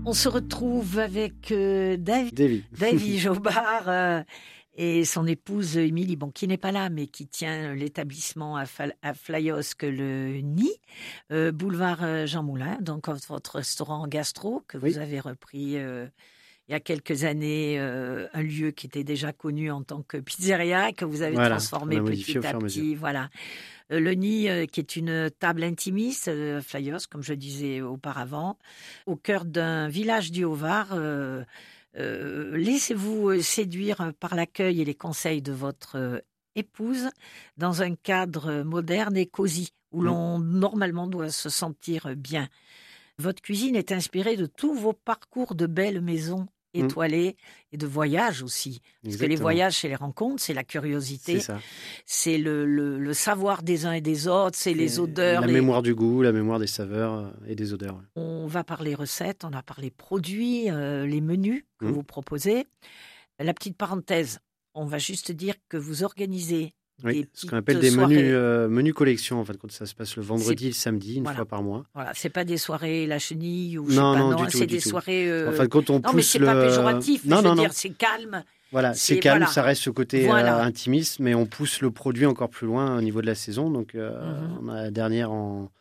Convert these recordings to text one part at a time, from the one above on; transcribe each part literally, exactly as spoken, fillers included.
On se retrouve avec euh, David, Davy. Davy Jobard euh, et son épouse Émilie, bon, qui n'est pas là, mais qui tient l'établissement à, Fal- à Flyosque le Nid, euh, boulevard euh, Jean Moulin, donc votre restaurant gastro que Oui. vous avez repris euh, il y a quelques années, euh, un lieu qui était déjà connu en tant que pizzeria, que vous avez Voilà, transformé on a modifié petit au à fur et à mesure. petit, voilà. Euh, Le Nid, euh, qui est une table intimiste, euh, Flyos, comme je disais auparavant, au cœur d'un village du Haut-Var. Euh, euh, laissez-vous euh, séduire par l'accueil et les conseils de votre euh, épouse dans un cadre moderne et cosy, où Mm. l'on normalement doit se sentir bien. Votre cuisine est inspirée de tous vos parcours de belles maisons Mm. étoilées et de voyages aussi. Parce que les Exactement. voyages, c'est les rencontres, c'est la C'est curiosité, ça. c'est le, le- le savoir des uns et des autres, c'est les C'est odeurs. La les- mémoire du goût, la mémoire des saveurs euh, et des odeurs. ouais. On va parler recettes, on a parlé produits, euh, les menus que Mm. vous proposez. La petite parenthèse, on va juste dire que vous organisez Oui, des ce petites qu'on appelle des soirées. menus, euh, menus collection. En fait, quand ça se passe le vendredi et le samedi, une voilà. fois par mois. Voilà, c'est pas des soirées la chenille ou je Non, sais pas, non, non, du hein, tout, c'est du des tout. soirées. euh, En fait, quand on Non, mais pousse c'est le. pas péjoratif, mais Non, je non, veux non. dire, c'est calme. Voilà, c'est- c'est calme, voilà. ça reste ce côté Voilà. euh, intimiste, mais on pousse le produit encore plus loin au niveau de la saison. Donc, euh, Mhm. on a la dernière en,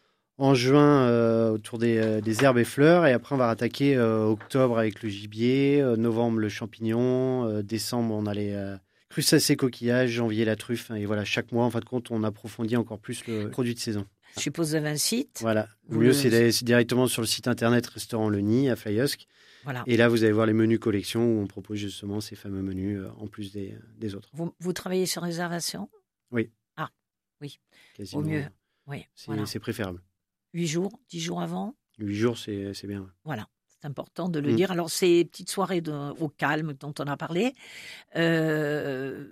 en juin euh, autour des, euh, des herbes et fleurs. Et après, on va rattaquer euh, octobre avec le gibier, euh, novembre le champignon, euh, décembre, on a les euh, crustacés coquillages, janvier la truffe. Et voilà, chaque mois, en fin de compte, on approfondit encore plus le produit de saison. Je suppose que vous avez un site. Voilà. Le Vous mieux, le- c'est d'aller directement sur le site internet Restaurant Le Nid à Flyosque. Voilà. Et là, vous allez voir les menus collection où on propose justement ces fameux menus euh, en plus des, des autres. Vous, vous travaillez sur réservation? Oui. Ah, oui. Quasiment. Au mieux. Oui, C'est voilà. c'est préférable. Huit jours, dix jours avant. Huit jours, c'est c'est bien. Voilà, c'est important de le Mm. dire. Alors, ces petites soirées de, au calme dont on a parlé, euh,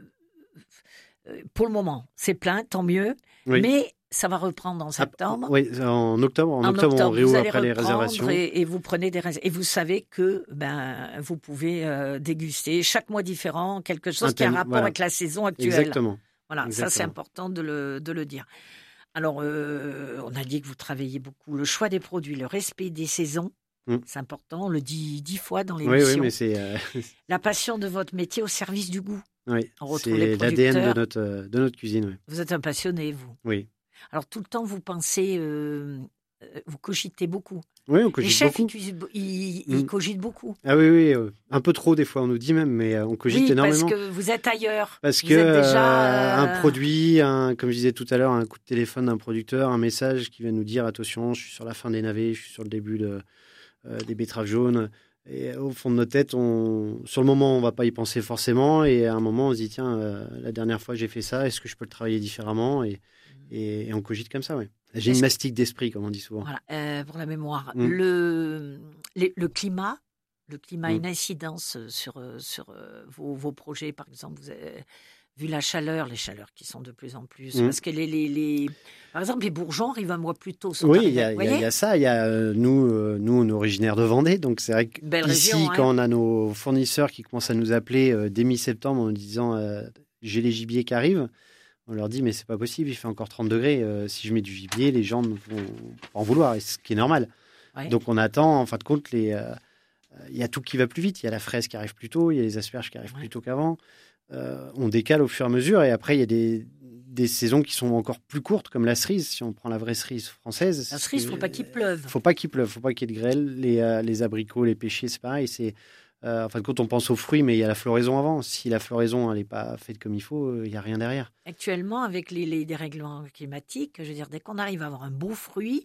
euh, pour le moment, c'est plein, tant mieux. Oui. Mais ça va reprendre en Ah, septembre. oui, en octobre. En, En octobre, on octobre, vous réouvre allez après les reprendre réservations. et, et vous prenez des rés- et vous savez que ben vous pouvez euh, déguster chaque mois différent quelque chose Un qui a un thème, rapport voilà. avec la saison actuelle. Exactement. Voilà, ça c'est Exactement. important de le, de le dire. Alors, euh, on a dit que vous travaillez beaucoup. Le choix des produits, le respect des saisons, Mm. c'est important. On le dit dix fois dans Oui, l'émission. oui, mais c'est euh, La passion de votre métier au service du goût. oui, On retrouve les c'est l'A D N de producteurs. notre, euh, de notre cuisine. Oui. Vous êtes un passionné, vous. Oui, Alors, tout le temps, vous pensez, euh, euh, vous cogitez beaucoup. oui on Les cogite chefs, ils, beaucoup. cuisinent- ils- ils Mm. cogitent beaucoup. Ah oui, oui, euh, un peu trop des fois, on nous dit même, mais euh, on cogite Oui, énormément. parce que vous êtes ailleurs. Parce Vous que êtes déjà, euh, euh, un produit, un, comme je disais tout à l'heure, un coup de téléphone d'un producteur, un message qui va nous dire attention, je suis sur la fin des navets, je suis sur le début de, euh, des betteraves jaunes. Et au fond de nos têtes, on, sur le moment, on va pas y penser forcément. Et à un moment, on se dit tiens, euh, la dernière fois j'ai fait ça, est-ce que je peux le travailler différemment et, et, et on cogite comme ça, ouais. La Est-ce gymnastique d'esprit, comme on dit souvent. Voilà, euh, pour la mémoire. Mm. Le, les- le climat, le climat a Mm. une incidence sur, euh, sur euh, vos, vos projets, par exemple. Vous avez vu la chaleur, les chaleurs qui sont de plus en plus. Mm. Parce que les, les, les- par exemple, les bourgeons arrivent un mois plus tôt. sont Oui, arrivés, il y, a- vous il y a- il y voyez a ça. Il y a euh, nous, euh, nous, on est originaires de Vendée, donc c'est vrai Belle qu'ici, région, hein. quand on a nos fournisseurs qui commencent à nous appeler euh, dès mi-septembre en nous disant euh, j'ai les gibiers qui arrivent, on leur dit mais c'est pas possible, il fait encore trente degrés. euh, si je mets du gibier, les gens vont en vouloir, et ce qui est normal. Ouais. Donc on attend, en fin de compte, les, euh, il y a tout qui va plus vite. Il y a la fraise qui arrive plus tôt, il y a les asperges qui arrivent Ouais. plus tôt qu'avant. Euh, on décale au fur et à mesure, et après il y a des, des saisons qui sont encore plus courtes, comme la cerise. Si on prend la vraie cerise française, La cerise, il ne faut pas qu'il pleuve. faut pas qu'il pleuve, faut pas qu'il y ait de grêle. Les, euh, les abricots, les pêchers, c'est pareil. C'est, euh, en fin de compte, on pense aux fruits, mais il y a la floraison avant. Si la floraison n'est pas faite comme il faut, euh, il n'y a rien derrière. Actuellement, avec les, les dérèglements climatiques, je veux dire, dès qu'on arrive à avoir un beau fruit,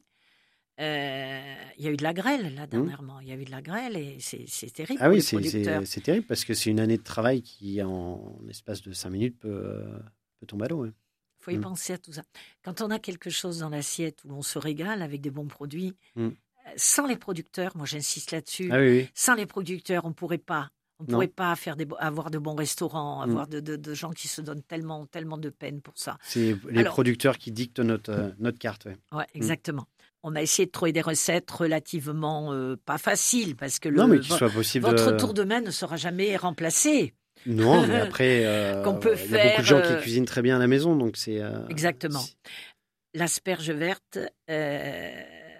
euh, il y a eu de la grêle là dernièrement. Il y a eu de la grêle et c'est c'est terrible Ah pour oui, les c'est, producteurs. c'est, c'est terrible parce que c'est une année de travail qui, en, en espace de cinq minutes, peut, euh, peut tomber à l'eau. ouais. Il faut y Mm. penser à tout ça. Quand on a quelque chose dans l'assiette où on se régale avec des bons produits, Mm. euh, sans les producteurs, moi j'insiste là-dessus, Ah oui, oui. sans les producteurs, on ne pourrait pas. On Non. pourrait pas faire des, bo- avoir de bons restaurants, Mm. avoir de, de- de gens qui se donnent tellement, tellement de peine pour ça. C'est les Alors- producteurs qui dictent notre, euh, notre carte. ouais. Ouais, exactement. On a essayé de trouver des recettes relativement euh, pas faciles parce que le, Non, mais qu'il vo- soit possible votre de... tour de main ne sera jamais remplacé. Non, mais après, euh, Qu'on peut il y a beaucoup faire, de gens euh, qui cuisinent très bien à la maison, donc c'est... euh, Exactement. c'est- L'asperge verte, euh,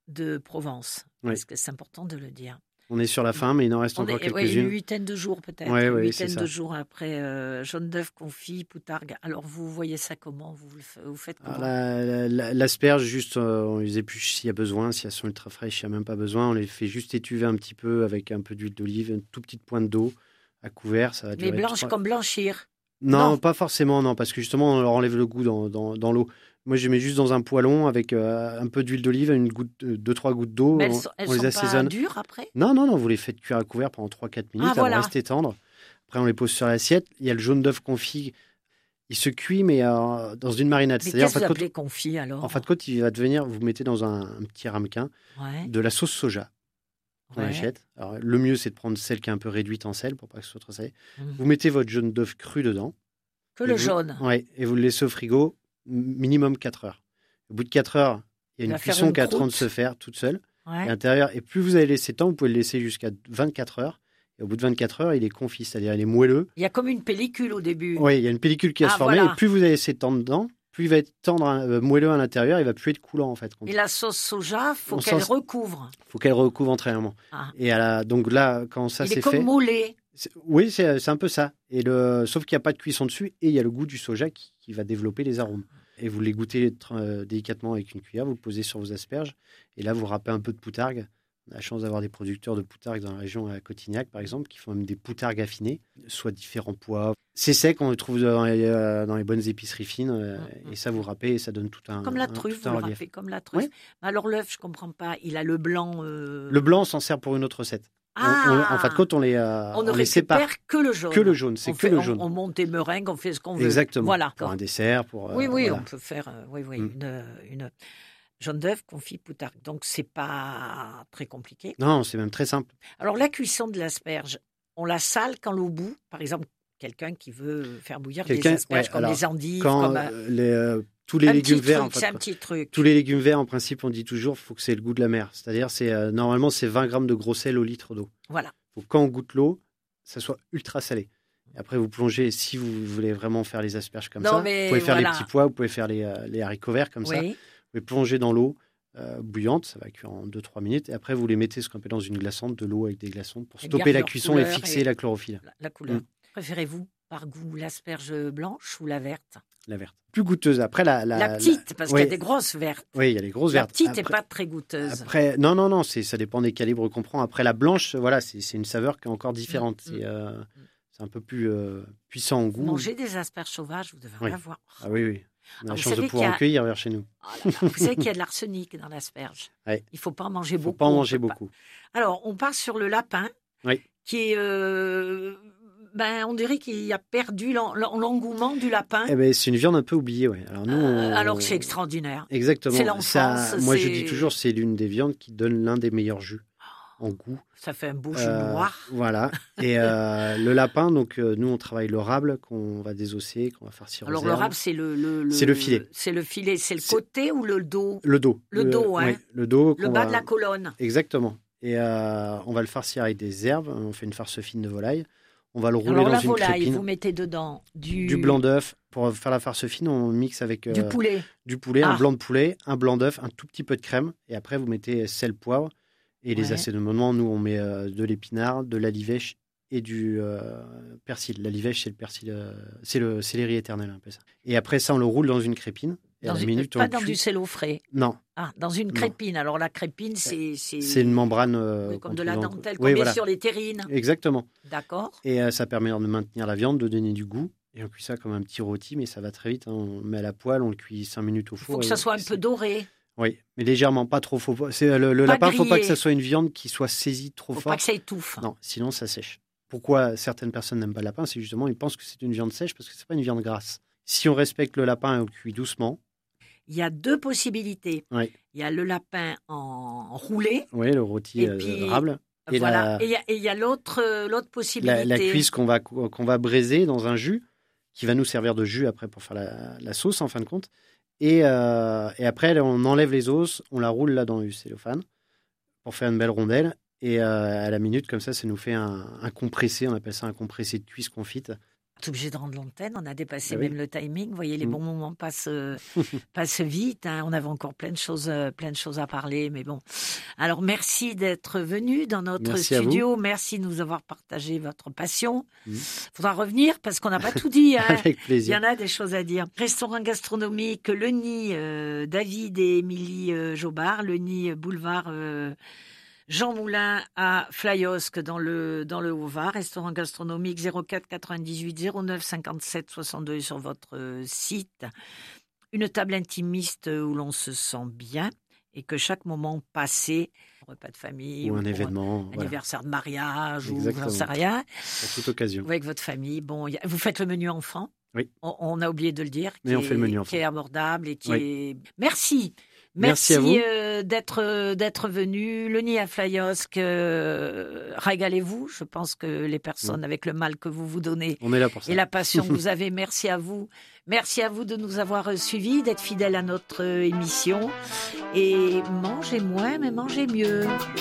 de Provence, Oui. parce que c'est important de le dire. On est sur la fin, mais il en reste On encore est, ouais, quelques-unes. une huitaine de jours peut-être. Ouais, une ouais, huitaine c'est ça. de jours après euh, jaune d'œuf confit, poutargue. Alors vous voyez ça comment? Vous, le fa- vous faites comment? Alors, la- la- L'asperge, juste, euh, on les épluche s'il y a besoin. Si elles sont ultra fraîches, il n'y a même pas besoin. On les fait juste étuver un petit peu avec un peu d'huile d'olive, une toute petite pointe d'eau à couvert. Ça va Mais durer blanche trois- comme blanchir. Non, Non. pas forcément, non, parce que justement, on leur enlève le goût dans, dans, dans l'eau. Moi, je mets juste dans un poêlon avec euh, un peu d'huile d'olive, une goutte, euh, deux, trois gouttes d'eau. Mais elles on sont, elles on les sont pas assaisonne. dures après? Non, non, non, vous les faites cuire à couvert pendant trois quatre minutes, Ah, elles voilà. vont rester tendres. Après, on les pose sur l'assiette. Il y a le jaune d'œuf confit. Il se cuit, mais euh, dans une marinade. Mais C'est-à-dire, qu'est-ce que en vous fin de appelez confit alors? compte, en fin de compte, il va devenir, vous mettez dans un, un petit ramequin Ouais, de la sauce soja qu'on ouais. achète. Alors, le mieux, c'est de prendre celle qui est un peu réduite en sel pour pas que ce soit trop salé. Mhm. Vous mettez votre jaune d'œuf cru dedans. Que Et le vous- jaune. Ouais, et vous le laissez au frigo minimum quatre heures. Au bout de quatre heures, il y a Il une va faire cuisson une qui est en train de croûte. se faire toute seule. Ouais. À l'intérieur, et plus vous allez laisser de temps, vous pouvez le laisser jusqu'à vingt-quatre heures. Et au bout de vingt-quatre heures, il est confit, c'est-à-dire il est moelleux. Il y a comme une pellicule au début. Oui, il y a une pellicule qui va Ah, se former. voilà. Et plus vous allez laisser de temps dedans, plus il va être tendre, euh, moelleux à l'intérieur, il va plus être coulant en fait. Et la sauce soja, faut On qu'elle s'en- recouvre. Il faut qu'elle recouvre entièrement. Ah. Et à la- donc là, quand ça Il c'est est comme fait, mollé. c'est- oui, c'est c'est un peu ça. Et le, sauf qu'il n'y a pas de cuisson dessus et il y a le goût du soja qui, qui va développer les arômes. Et vous les goûtez euh, délicatement avec une cuillère, vous le posez sur vos asperges et là vous râpez un peu de poutargue. On a la chance d'avoir des producteurs de poutargue dans la région à Cotignac, par exemple, qui font même des poutargues affinées, soit différents poids. C'est sec, on le trouve dans les, euh, dans les bonnes épiceries fines, euh, Mhm. et ça vous râpez et ça donne tout un, Comme la un- truffe, tout un vous le relief. râpez comme la truffe. Ouais. Mais alors l'œuf, je comprends pas. Il a le blanc. euh, Le blanc, on s'en sert pour une autre recette. On- Ah. on- en fin de compte, on les, euh, On ne on les sépare. récupère que le jaune. Que le jaune, c'est On que fait- le on- jaune. On, monte des meringues, on fait ce qu'on veut. Exactement. Voilà. Pour un dessert, pour. euh, Oui, oui, voilà. on peut faire euh, oui, oui, Mm. une, une jaune d'œuf confit poutargue. Donc, c'est pas très compliqué. Non, c'est même très simple. Alors, la cuisson de l'asperge, on la sale quand l'eau bout. Par exemple, quelqu'un qui veut faire bouillir des Quelqu'un- asperges ouais, comme alors, des endives. Quand comme un, euh, les, euh, tous les un légumes petit verts, truc, en fait, c'est un quoi. petit truc. tous les légumes verts, en principe, on dit toujours, il faut que c'est le goût de la mer. C'est-à-dire, c'est euh, normalement, c'est vingt grammes de gros sel au litre d'eau. Voilà. Faut que quand on goûte l'eau, ça soit ultra salé. Et après, vous plongez, si vous voulez vraiment faire les asperges comme Non, ça, mais vous pouvez faire voilà. les petits pois, vous pouvez faire les, euh, les haricots verts comme ça. Oui. Vous pouvez plonger dans l'eau euh, bouillante, ça va cuire en deux trois minutes. Et après, vous les mettez ce qu'on appelle dans une glaçante, de l'eau avec des glaçons, pour Et stopper garde la leur cuisson et couleur fixer et- la chlorophylle, La, la couleur. Mm. Préférez-vous, par goût, l'asperge blanche ou la verte? la verte. Plus goûteuse. Après, la, la, La, petite, parce qu'il y oui. a des grosses vertes. Oui, il y a les grosses La vertes. petite n'est Après- pas très goûteuse. Après, non, non, non, c'est, ça dépend des calibres qu'on prend. Après, la blanche, voilà, c'est, c'est une saveur qui est encore différente. Mm, C'est, mm. euh, c'est un peu plus euh, puissant en goût. Manger des asperges sauvages, vous devez en Oui. avoir. Ah oui, oui. On a Ah, la vous chance de savez pouvoir qu'il y en a- cueillir vers chez nous. Oh là là, vous savez qu'il y a de l'arsenic dans l'asperge. Ouais. Il ne faut pas en manger Il ne faut beaucoup. pas en on manger peut pas- beaucoup. Alors, on part sur le lapin, Oui. qui est... euh, ben, on dirait qu'il a perdu l'en- l'en- l'engouement du lapin, Eh ben, c'est une viande un peu oubliée, ouais. Alors, nous, euh, on- alors que c'est extraordinaire. Exactement. c'est l'enfance, Ça, moi, je c'est- dis toujours, c'est l'une des viandes qui donne l'un des meilleurs jus en goût. Ça fait un beau jus Euh, noir. Voilà. Et euh, le lapin, donc, euh, nous, on travaille le rable qu'on va désosser, qu'on va farcir aux Alors, le herbes. rab, c'est le, le, C'est le filet. C'est le filet. C'est le C'est- côté ou le dos? Le dos. Le dos, hein. ouais, le dos. Le qu'on bas va- de la colonne. Exactement. Et euh, on va le farcir avec des herbes. On fait une farce fine de volaille. On va le rouler Alors, dans la une volaille, crépine. vous mettez dedans du, Du blanc d'œuf. Pour faire la farce fine, on mixe avec euh, du poulet. du poulet, Ah. un blanc de poulet, un blanc d'œuf, un tout petit peu de crème. Et après, vous mettez sel, poivre. Et les Ouais. assaisonnements, nous, on met euh, de l'épinard, de l'alivèche et du euh, persil. L'alivèche, c'est le persil, euh, c'est le céleri éternel, un peu ça. Et après ça, on le roule dans une crépine. Et Dans à la une- minute, on pas le dans cuit. du cello frais. Non, Ah, dans une Non. crépine. Alors, la crépine, c'est... C'est c'est une membrane. euh, oui, comme qu'on de la trouve en- dentelle qu'on Oui, met voilà. sur les terrines. Exactement. D'accord. Et euh, ça permet de maintenir la viande, de donner du goût. Et on cuit ça comme un petit rôti, mais ça va très vite. Hein. On le met à la poêle, on le cuit cinq minutes au Il four. faut que et ça soit un c'est- peu doré. Oui, mais légèrement, pas trop. Faut pas- c'est, le le Pas lapin, il ne faut pas que grillé. ça soit une viande qui soit saisie trop Faut fort. pas que ça étouffe. Non, sinon ça sèche. Pourquoi certaines personnes n'aiment pas le lapin? C'est justement, ils pensent que c'est une viande sèche parce que c'est pas une viande grasse. Si on respecte le lapin et on le cuit doucement, Il y a deux possibilités. oui, Il y a le lapin en roulé. oui, le rôti Et euh, puis, rable. Et voilà. la- Et il y a- et il y a l'autre euh, l'autre possibilité. La, la cuisse qu'on va, qu'on va braiser dans un jus, qui va nous servir de jus après pour faire la, la sauce en fin de compte. Et, euh, et après, on enlève les os, on la roule là dans du cellophane pour faire une belle rondelle. Et euh, à la minute, comme ça, ça nous fait un, un compressé, on appelle ça un compressé de cuisse confite. On est obligé de rendre l'antenne, on a dépassé Ah même oui. le timing. Vous voyez, les Mm. bons moments passent, euh, passent vite. Hein. On avait encore plein de choses, euh, plein de choses à parler, mais bon. Alors, merci d'être venu dans notre Merci à vous. studio. Merci de nous avoir partagé votre passion. Il Mm. faudra revenir parce qu'on n'a pas tout dit. Hein. Avec Il y plaisir. en a des choses à dire. Restaurant gastronomique Le Nid, euh, David et Émilie euh, Jobard. Le Nid, euh, boulevard euh, Jean Moulin à Flyosque dans le, dans le Haut-Var. Restaurant gastronomique zéro quatre quatre-vingt-dix-huit zéro neuf cinquante-sept soixante-deux sur votre euh, site. Une table intimiste où l'on se sent bien et que chaque moment passé, repas de famille Ou un pour événement. un Voilà. anniversaire de mariage Exactement. ou j'en sais rien, Pour toute occasion. ou avec votre famille. Bon, y a- vous faites le menu enfant. Oui. On, on a oublié de le dire. Mais qui on fait le est- menu enfant. Qui est abordable et qui Oui. est. Merci. Merci à vous. euh, d'être euh, d'être venu. Le Nid à Flyosque, euh, régalez-vous. Je pense que les personnes, avec le mal que vous vous donnez On est là pour ça. et la passion que vous avez, merci à vous. Merci à vous de nous avoir euh, suivis, d'être fidèles à notre euh, émission. Et mangez moins, mais mangez mieux.